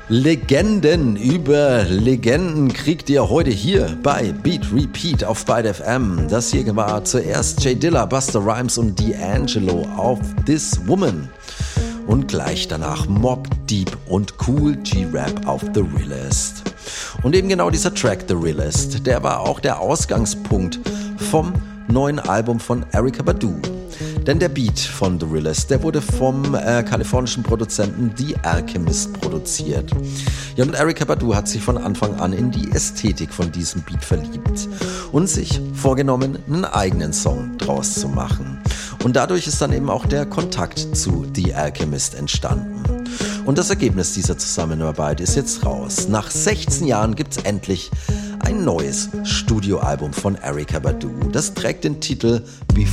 Legenden über Legenden kriegt ihr heute hier bei Beat Repeat auf Byte FM. Das hier war zuerst J Dilla, Busta Rhymes und D'Angelo auf This Woman. Und gleich danach Mobb Deep und Kool G Rap auf The Realest. Und eben genau dieser Track The Realest, der war auch der Ausgangspunkt vom neuen Album von Erykah Badu. Denn der Beat von The Realest, der wurde vom kalifornischen Produzenten The Alchemist produziert. Ja, und Erykah Badu hat sich von Anfang an in die Ästhetik von diesem Beat verliebt und sich vorgenommen, einen eigenen Song draus zu machen. Und dadurch ist dann eben auch der Kontakt zu The Alchemist entstanden. Und das Ergebnis dieser Zusammenarbeit ist jetzt raus. Nach 16 Jahren gibt's endlich ein neues Studioalbum von Erykah Badu. Das trägt den Titel Before